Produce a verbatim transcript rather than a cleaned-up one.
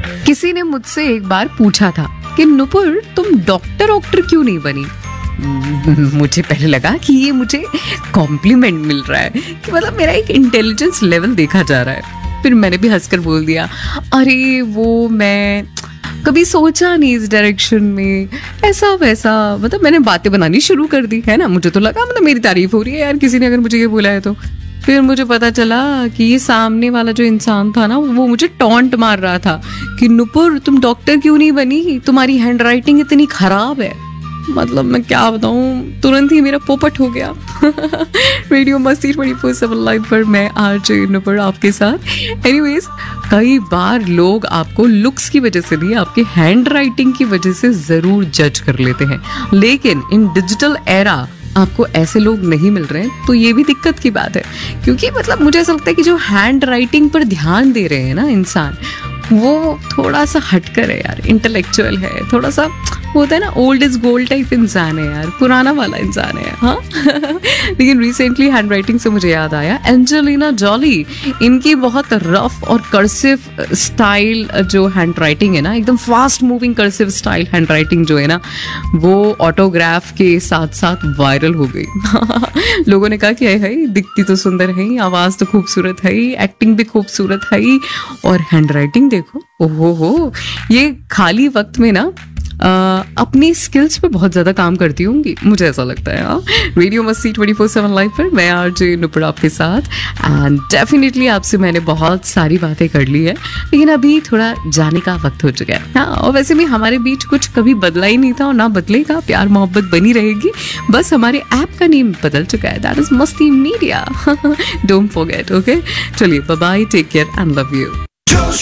किसी ने मुझसे एक बार पूछा था कि नुपुर तुम डॉक्टर डॉक्टर क्यों नहीं बनी। मुझे पहले लगा कि ये मुझे कॉम्प्लीमेंट मिल रहा है, कि मतलब मेरा एक इंटेलिजेंस लेवल देखा जा रहा है। फिर मैंने भी हंसकर बोल दिया, अरे वो मैं कभी सोचा नहीं इस डायरेक्शन में, ऐसा वैसा, मतलब मैंने बातें बनानी शुरू कर दी है ना। मुझे तो लगा मतलब मेरी तारीफ हो रही है यार, किसी ने अगर मुझे ये बोला है तो। फिर मुझे पता चला कि ये सामने वाला जो इंसान था ना, वो मुझे टॉन्ट मार रहा था कि नुपुर तुम डॉक्टर क्यों नहीं बनी, तुम्हारी हैंड राइटिंग इतनी खराब है। मतलब मैं क्या बताऊं, तुरंत ही मेरा पोपट हो गया। रेडियो मस्ती ट्वेंटी फोर सेवन लाइव पर मैं आरजे नुपुर आपके साथ। एनीवेज, कई बार लोग आपको लुक्स की वजह से नहीं, आपके हैंड राइटिंग की वजह से जरूर जज कर लेते हैं, लेकिन इन डिजिटल एरा आपको ऐसे लोग नहीं मिल रहे हैं, तो ये भी दिक्कत की बात है। क्योंकि मतलब मुझे ऐसा लगता है कि जो हैंड राइटिंग पर ध्यान दे रहे हैं ना इंसान, वो थोड़ा सा हटकर है यार, इंटेलेक्चुअल है, थोड़ा सा होता है ना, ओल्ड इज गोल्ड टाइप इंसान है यार, पुराना वाला इंसान है। हाँ। लेकिन रिसेंटली हैंड राइटिंग से मुझे याद आया, एंजेलिना जॉली, इनकी बहुत रफ और कर्सिव स्टाइल जो हैंड राइटिंग है ना, एकदम fast moving cursive style hand writing जो है ना, वो ऑटोग्राफ के साथ साथ वायरल हो गई। लोगों ने कहा कि है दिखती तो सुंदर है, आवाज तो खूबसूरत है, एक्टिंग भी खूबसूरत है, और हैंड राइटिंग देखो, ओहो हो। ये खाली वक्त में ना Uh, अपनी स्किल्स पे बहुत ज्यादा काम करती होंगी, मुझे ऐसा लगता है। हाँ, रेडियो मस्ती ट्वेंटी फोर सेवन लाइव पर मैं आरजे नुपुर आपके साथ, एंड डेफिनेटली आपसे मैंने बहुत सारी बातें कर ली है, लेकिन अभी थोड़ा जाने का वक्त हो चुका है। हाँ, और वैसे भी हमारे बीच कुछ कभी बदला ही नहीं था और ना बदलेगा, प्यार मोहब्बत बनी रहेगी, बस हमारे ऐप का नेम बदल चुका है, दैट इज मस्ती मीडिया। Don't forget, okay. चलिए, bye bye, take care and love you.